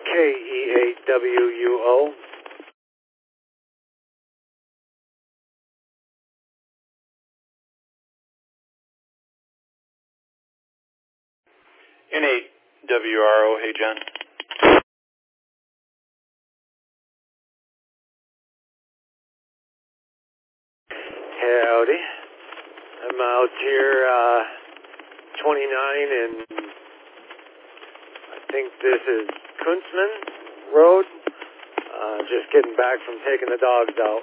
KE8WUO. N8WRO. Hey, John. Howdy. I'm out here, 29, and I think this is Kuntzman Road. Just getting back from taking the dogs out.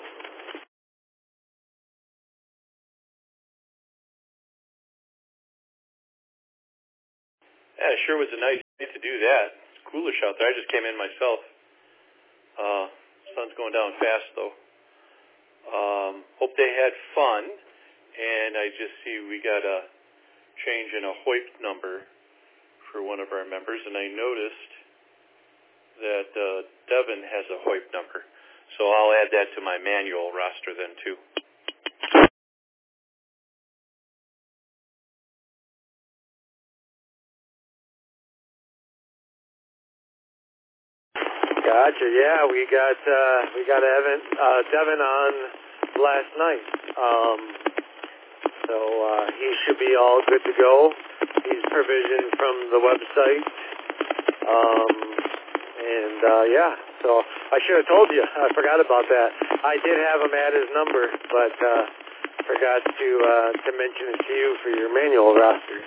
Yeah, it sure was a nice day to do that. It's coolish out there. I just came in myself. Sun's going down fast, though. Hope they had fun. And I just see we got a change in a HOIP number for one of our members, and I noticed that Devin has a HOIP number. So I'll add that to my manual roster then, too. Gotcha. Yeah, we got Devin on last night. So he should be all good to go. He's provisioned from the website. Yeah, so I should have told you. I forgot about that. I did have him add his number, but forgot to mention it to you for your manual roster.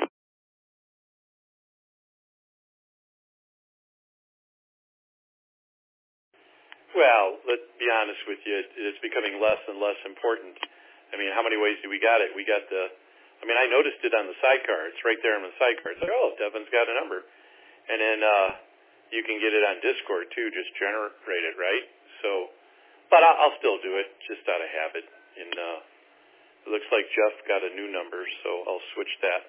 Well, let's be honest with you. It's becoming less and less important. I mean, how many ways do we got it? I noticed it on the sidecar. It's right there on the sidecar. It's like, oh, Devin's got a number. And then you can get it on Discord, too, just generate it, right? So, but I'll still do it, just out of habit. And it looks like Jeff got a new number, so I'll switch that.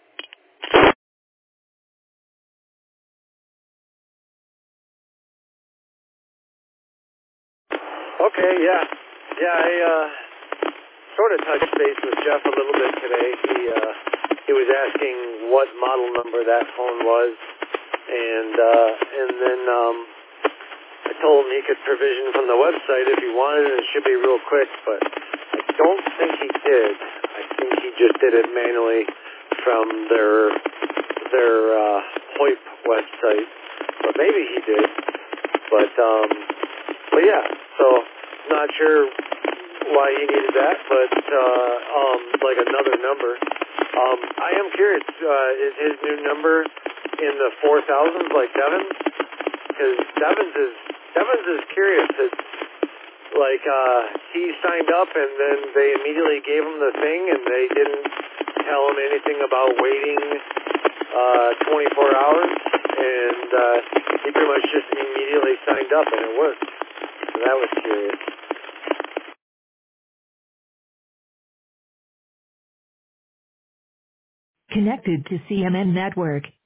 Okay, yeah. Yeah, I sort of touched base with Jeff a little bit today. He was asking what model number that phone was, and then I told him he could provision from the website if he wanted, and it should be real quick, but I don't think he did. I think he just did it manually from their HOIP website, but maybe he did. But yeah, so not sure why he needed that, but like another number. I am curious, is his new number in the 4000s like Devin's? Because Devin's is curious. It's like he signed up and then they immediately gave him the thing and they didn't tell him anything about waiting 24 hours, and he pretty much just immediately signed up and it worked. So that was curious. Connected to CMN Network.